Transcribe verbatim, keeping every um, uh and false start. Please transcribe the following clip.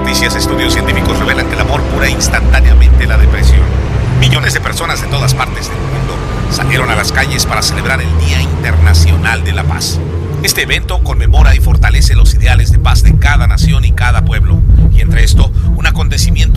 noticias, estudios científicos revelan que el amor cura instantáneamente la depresión. Millones de personas de todas partes del mundo salieron a las calles para celebrar el Día Internacional de la Paz. Este evento conmemora y fortalece los ideales de paz de cada nación y cada pueblo, y entre esto, un acontecimiento